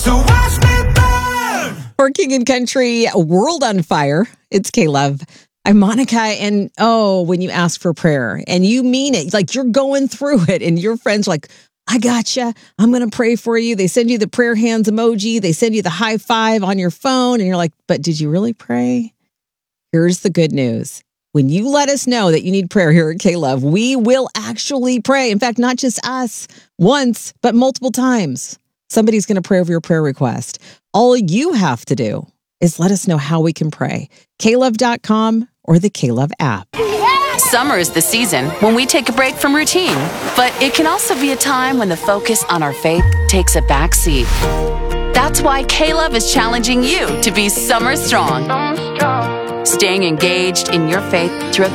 So watch me burn. For King and Country, World on Fire. It's K-Love. I'm Monica, and when you ask for prayer and you mean it, like you're going through it and your friends are like, I gotcha. I'm going to pray for you. They send you the prayer hands emoji. They send you the high five on your phone. And you're like, but did you really pray? Here's the good news. When you let us know that you need prayer here at K-Love, we will actually pray. In fact, not just us once, but multiple times. Somebody's going to pray over your prayer request. All you have to do is let us know how we can pray. KLove.com or the K-Love app. Summer is the season when we take a break from routine, but it can also be a time when the focus on our faith takes a back seat. That's why K-Love is challenging you to be summer strong. Staying engaged in your faith throughout